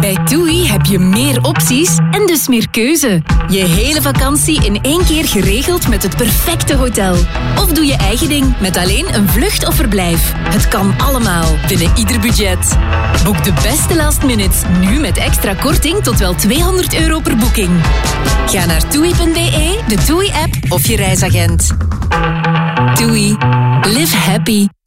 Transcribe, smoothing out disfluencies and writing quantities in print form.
Bij TUI heb je meer opties en dus meer keuze. Je hele vakantie in 1 keer geregeld met het perfecte hotel. Of doe je eigen ding met alleen een vlucht of verblijf. Het kan allemaal, binnen ieder budget. Boek de beste last minutes, nu met extra korting tot wel €200 per boeking. Ga naar TUI.be, de TUI-app of je reisagent. TUI. Live happy.